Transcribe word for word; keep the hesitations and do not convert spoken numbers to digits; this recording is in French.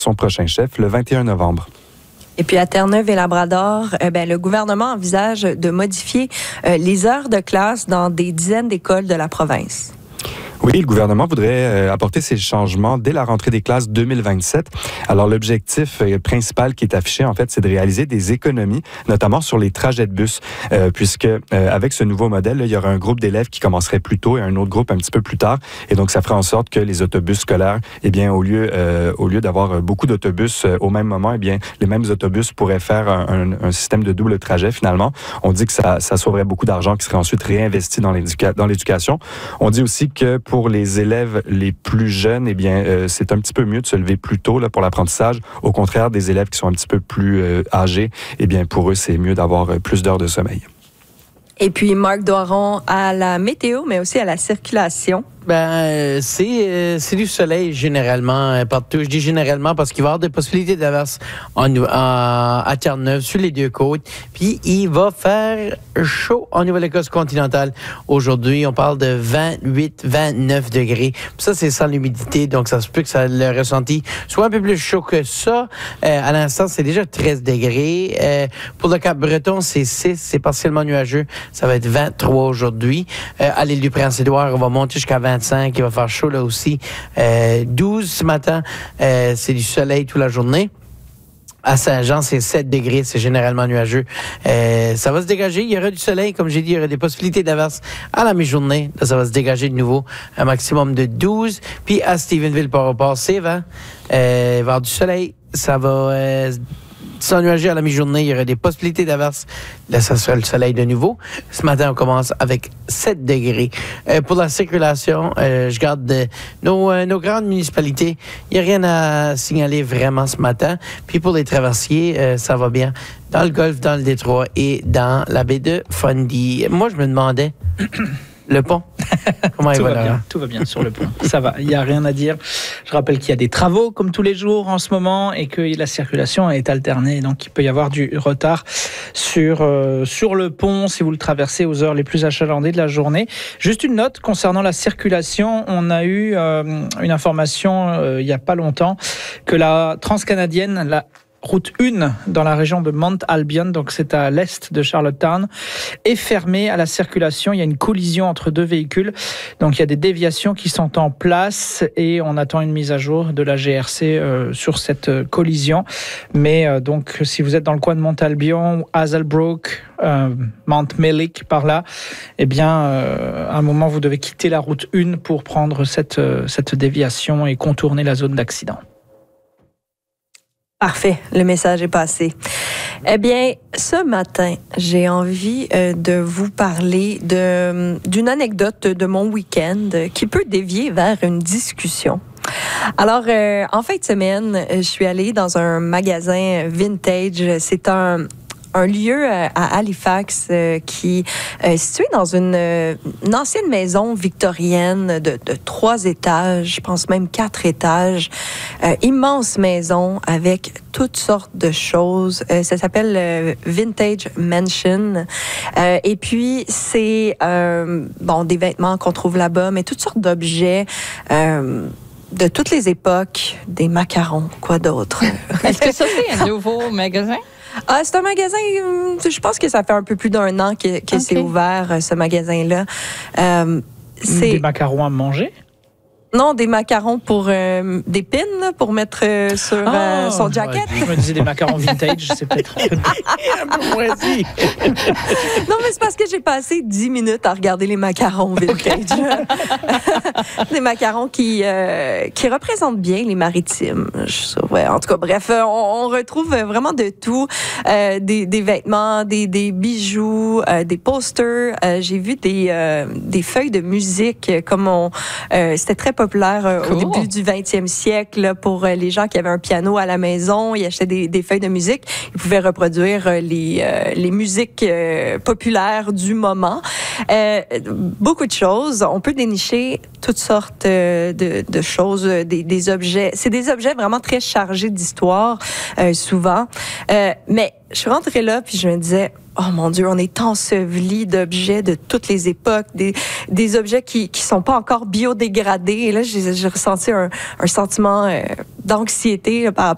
son prochain chef le vingt et un novembre. Et puis à Terre-Neuve et Labrador, euh, ben, le gouvernement envisage de modifier euh, les heures de classe dans des dizaines d'écoles de la province. Oui, le gouvernement voudrait euh, apporter ces changements dès la rentrée des classes deux mille vingt-sept. Alors, l'objectif euh, principal qui est affiché, en fait, c'est de réaliser des économies, notamment sur les trajets de bus, euh, puisque euh, avec ce nouveau modèle, là, il y aura un groupe d'élèves qui commencerait plus tôt et un autre groupe un petit peu plus tard. Et donc, ça ferait en sorte que les autobus scolaires, eh bien, au lieu, euh, au lieu d'avoir beaucoup d'autobus euh, au même moment, eh bien, les mêmes autobus pourraient faire un, un, un système de double trajet, finalement. On dit que ça, ça sauverait beaucoup d'argent qui serait ensuite réinvesti dans, l'éduca- dans l'éducation. On dit aussi que pour les élèves les plus jeunes, eh bien, euh, c'est un petit peu mieux de se lever plus tôt là, pour l'apprentissage. Au contraire, des élèves qui sont un petit peu plus euh, âgés, eh bien, pour eux, c'est mieux d'avoir euh, plus d'heures de sommeil. Et puis, Marc Doiron à la météo, mais aussi à la circulation. Ben, c'est, euh, c'est du soleil généralement euh, partout. Je dis généralement parce qu'il va y avoir des possibilités d'averse en, en, à Terre-Neuve, sur les deux côtes. Puis, il va faire chaud en Nouvelle-Écosse continentale. Aujourd'hui, on parle de vingt-huit, vingt-neuf degrés. Puis ça, c'est sans l'humidité, donc ça se peut que ça le ressenti soit un peu plus chaud que ça. Euh, à l'instant, c'est déjà treize degrés. Euh, pour le Cap-Breton, c'est six, c'est partiellement nuageux. Ça va être vingt-trois aujourd'hui. Euh, à l'île du Prince-Édouard, on va monter jusqu'à vingt-cinq, il va faire chaud là aussi. Euh, douze ce matin, euh, c'est du soleil toute la journée. À Saint-Jean, c'est sept degrés, c'est généralement nuageux. Euh, ça va se dégager, il y aura du soleil, comme j'ai dit, il y aura des possibilités d'averse à la mi-journée. Là, ça va se dégager de nouveau, un maximum de douze. Puis à Stephenville, Port-au-Port, c'est vingt. Euh, il va y avoir du soleil, ça va... Euh, s'ennuager à la mi-journée, il y aurait des possibilités d'averse. Là, ça sera le soleil de nouveau. Ce matin, on commence avec sept degrés. Euh, pour la circulation, euh, je garde de, nos, euh, nos grandes municipalités. Il n'y a rien à signaler vraiment ce matin. Puis pour les traversiers, euh, ça va bien dans le Golfe, dans le Détroit et dans la baie de Fundy. Moi, je me demandais... Le pont. Comment tout, va va bien, tout va bien sur le pont. Ça va, il n'y a rien à dire. Je rappelle qu'il y a des travaux comme tous les jours en ce moment et que la circulation est alternée. Donc il peut y avoir du retard sur, euh, sur le pont si vous le traversez aux heures les plus achalandées de la journée. Juste une note concernant la circulation. On a eu euh, une information euh, il n'y a pas longtemps que la transcanadienne, la route un dans la région de Mount Albion, donc c'est à l'est de Charlottetown, est fermée à la circulation. Il y a une collision entre deux véhicules, donc il y a des déviations qui sont en place et on attend une mise à jour de la G R C euh, sur cette euh, collision. Mais euh, donc si vous êtes dans le coin de Mount Albion, Hazelbrook, euh, Mount Millick par là, eh bien euh, à un moment vous devez quitter la route un pour prendre cette, euh, cette déviation et contourner la zone d'accident. Parfait, le message est passé. Eh bien, ce matin, j'ai envie euh, de vous parler de, d'une anecdote de mon week-end qui peut dévier vers une discussion. Alors, euh, en fin de semaine, je suis allée dans un magasin vintage. C'est un... un lieu à Halifax euh, qui est situé dans une, une ancienne maison victorienne de, de trois étages, je pense même quatre étages. Euh, immense maison avec toutes sortes de choses. Euh, ça s'appelle euh, Vintage Mansion. Euh, et puis, c'est euh, bon des vêtements qu'on trouve là-bas, mais toutes sortes d'objets. Euh, de toutes les époques, des macarons, quoi d'autre. Est-ce que ça, c'est un nouveau magasin? Ah, c'est un magasin, je pense que ça fait un peu plus d'un an que, que okay. c'est ouvert, ce magasin-là. Euh, c'est... Des macarons à manger? Non, des macarons pour euh, des pins là, pour mettre euh, sur oh, euh, son jacket. Ouais, je me disais des macarons vintage, c'est peut-être un peu, un peu moisi. Non, mais c'est parce que j'ai passé dix minutes à regarder les macarons vintage. Okay. Des macarons qui euh, qui représentent bien les maritimes. Je, ouais, en tout cas, bref, on, on retrouve vraiment de tout, euh, des, des vêtements, des, des bijoux, euh, des posters. Euh, j'ai vu des euh, des feuilles de musique comme on. Euh, c'était très populaire euh, cool. Au début du vingtième siècle là, pour euh, les gens qui avaient un piano à la maison. Ils achetaient des, des feuilles de musique. Ils pouvaient reproduire euh, les, euh, les musiques euh, populaires du moment. Euh, beaucoup de choses. On peut dénicher toutes sortes euh, de, de choses, des, des objets. C'est des objets vraiment très chargés d'histoire, euh, souvent. Euh, mais je suis rentrée là, puis je me disais... Oh mon Dieu, on est enseveli d'objets de toutes les époques, des, des objets qui qui sont pas encore biodégradés. Et là, j'ai, j'ai ressenti un, un sentiment euh, d'anxiété là, par rapport